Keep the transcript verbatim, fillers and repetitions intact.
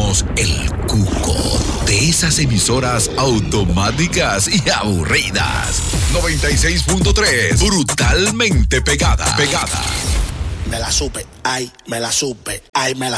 somos el cuco de esas emisoras automáticas y aburridas. noventa y seis punto tres, brutalmente pegada. Pegada. Me la supe, ay, me la supe, ay, me la